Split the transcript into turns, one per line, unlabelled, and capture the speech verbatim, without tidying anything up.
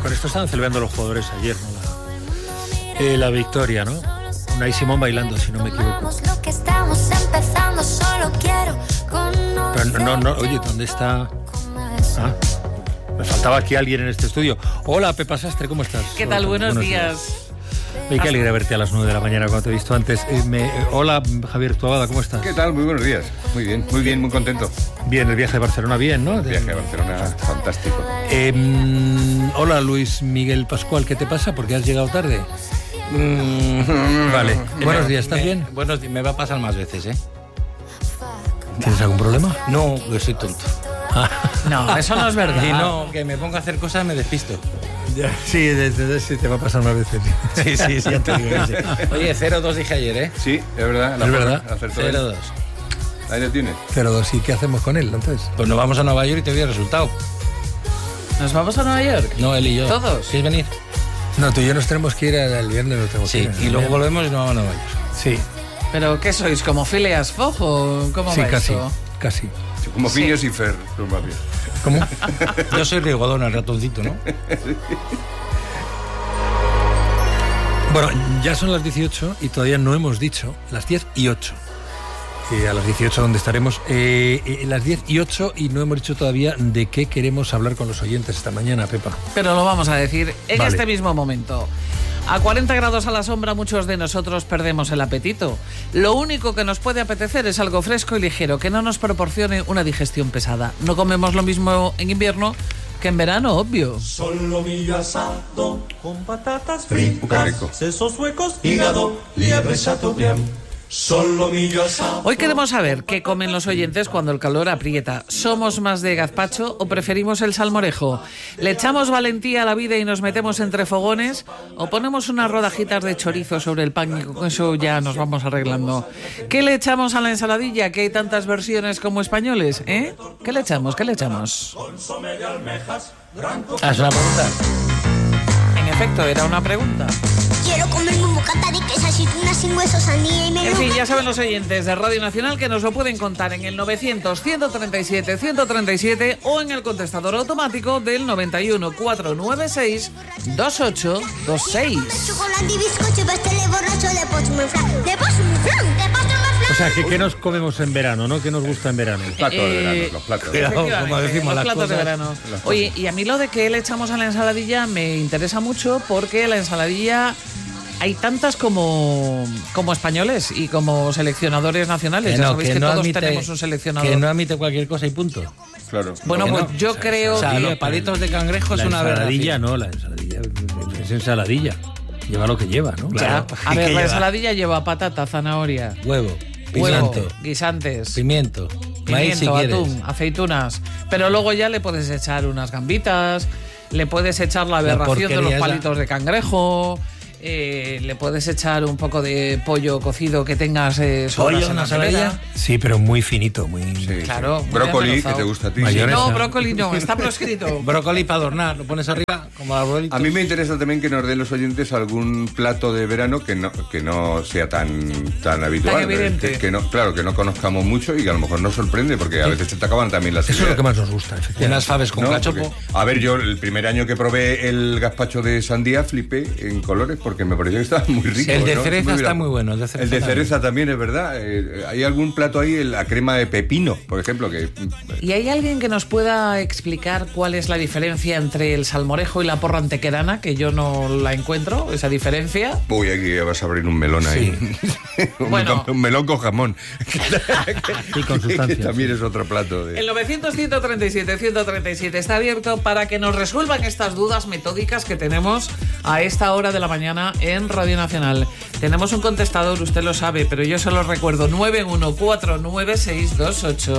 con esto estaban celebrando los jugadores ayer, ¿no? La, eh, la victoria, ¿no? Unai Simón bailando, si no me equivoco. Pero no, no, no, oye, ¿dónde está? Ah, me faltaba aquí alguien en este estudio. Hola, Pepa Sastre, ¿cómo estás?
¿Qué tal? Buenos, Buenos días.
días. Ay, qué alegre verte a las nueve de la mañana cuando te he visto antes. Eh, me, eh, hola, Javier Tuabada, ¿cómo estás?
¿Qué tal? Muy buenos días. Muy bien, muy bien, muy contento.
Bien, el viaje de Barcelona, bien, ¿no?
El viaje de Barcelona, fantástico.
Eh, hola, Luis Miguel Pascual, ¿qué te pasa? ¿Por qué has llegado tarde? Mm, vale. Buenos días, ¿estás
me,
bien?
Buenos días, me va a pasar más veces, ¿eh?
¿Tienes algún problema?
No, yo soy tonto.
No, eso no es verdad.
Y no, que me pongo a hacer cosas me despisto.
Sí, desde, desde, sí, te va a pasar más veces.
Sí, sí, sí, ya te digo. Sí. Oye, cero dos dije ayer, ¿eh?
Sí, es verdad.
Es verdad.
cero dos.
Ahí lo tienes.
cero dos, ¿y qué hacemos con él entonces?
Pues nos vamos a Nueva York y te doy el resultado.
¿Nos vamos a Nueva York?
No, él y yo.
¿Todos?
¿Quieres venir?
No, tú y yo nos tenemos que ir el viernes. Nos tenemos
Sí,
que ir
y luego volvemos y nos vamos a Nueva York.
Sí.
¿Pero qué sois? ¿Como Phileas Fogg o cómo
Sí,
va
casi,
eso?
casi.
Sí, como
Sí.
Phineas y Fer, los más bien.
¿Cómo?
Yo soy Rigodón, el ratoncito, ¿no?
Bueno, ya son las dieciocho y todavía no hemos dicho las diez y ocho. Eh, a las dieciocho donde estaremos. Eh, eh, las diez y ocho y no hemos dicho todavía de qué queremos hablar con los oyentes esta mañana, Pepa.
Pero lo vamos a decir en
Vale.
este mismo momento. A cuarenta grados a la sombra muchos de nosotros perdemos el apetito. Lo único que nos puede apetecer es algo fresco y ligero, que no nos proporcione una digestión pesada. No comemos lo mismo en invierno que en verano, obvio.
Solomillo asado con patatas
Qué
fritas,
rico.
sesos huecos, hígado, liebre chateaubriand. Solomillo asado.
Hoy queremos saber qué comen los oyentes cuando el calor aprieta. ¿Somos más de gazpacho o preferimos el salmorejo? ¿Le echamos valentía a la vida y nos metemos entre fogones? ¿O ponemos unas rodajitas de chorizo sobre el pan y con eso ya nos vamos arreglando? ¿Qué le echamos a la ensaladilla? Que hay tantas versiones como españoles, ¿eh? ¿Qué le echamos? ¿Qué le echamos?
Consomé de almejas, gran
Ah, es una pregunta.
En efecto, era una pregunta.
Quiero comerme un bocata de queso, aceitunas sin hueso, sandía y
En
menudo.
fin, ya saben los oyentes de Radio Nacional que nos lo pueden contar en el novecientos, ciento treinta y siete, ciento treinta y siete o en el contestador automático del noventa y uno, cuatrocientos noventa y seis, veintiocho veintiséis.
Chocolate y bizcocho, pastel borracho, de pots muy flan, de pots muy flan, de postre muy flan.
O sea, ¿qué, qué nos comemos en verano, no? ¿Qué nos gusta en verano?
Los platos de
Eh,
verano, los platos.
Cuidado,
Efectivamente,
como decimos,
los
las
platos de
cosas-
verano.
las
Oye, y a mí lo de que le echamos a la ensaladilla me interesa mucho porque la ensaladilla hay tantas como, como españoles y como seleccionadores nacionales.
Que
ya
no,
sabéis
que
que
no
todos
admite,
tenemos un seleccionador.
que no admite cualquier cosa y punto.
Claro.
Bueno,
que
pues
no.
yo creo
O sea,
que...
los palitos de cangrejo
La
es una
ensaladilla,
aberración.
no, la ensaladilla es ensaladilla. Lleva lo que lleva, ¿no?
Ya. A
¿Y
ver,
qué
la
lleva?
ensaladilla lleva patata, zanahoria,
Huevo,
huevo,
pimiento,
guisantes,
pimiento, maíz si
pimiento,
quieres.
atún, aceitunas. Pero luego ya le puedes echar unas gambitas, le puedes echar la aberración de los
porquería esa.
palitos de cangrejo, eh, le puedes echar un poco de pollo cocido que tengas eh, sobras
¿Pollo
en
en
la
la
nevera.
ensaladilla?
Sí, pero muy finito, muy...
Sí,
Claro,
sí.
muy
Brócoli, que
aderezado.
te gusta a ti.
Mayonesa.
No, brócoli no, está proscrito.
Brócoli para adornar, lo pones arriba como arbolitos.
A mí me interesa también que nos den los oyentes algún plato de verano que no que no sea tan tan habitual.
Tan evidente.
Que, que no, claro, que no conozcamos mucho y que a lo mejor nos sorprende porque a veces se te acaban también las
Eso es lo
ideas.
que más nos gusta, efectivamente.
Unas faves con
¿No?
cachopo.
Porque, a ver, yo el primer año que probé el gazpacho de sandía flipé en colores porque me pareció que estaba muy rico.
El de
¿no?
cereza
Muy
está
bien.
muy bueno, el de cereza
El de
también.
cereza también es verdad. Eh, ¿Hay algún plato ahí, la crema de pepino, por ejemplo? que
¿Y hay alguien que nos pueda explicar cuál es la diferencia entre el salmorejo y la porra antequerana? Que yo no la encuentro, esa diferencia.
Uy, aquí vas a abrir un melón ahí. un,
Bueno.
un melón con jamón.
Y con
que
sustancias.
también es otro plato. De...
El novecientos, ciento treinta y siete, ciento treinta y siete está abierto para que nos resuelvan estas dudas metódicas que tenemos a esta hora de la mañana en Radio Nacional. Tenemos un contestador, usted lo sabe, pero yo se lo recuerdo, nueve uno cuatro nueve seis dos ocho.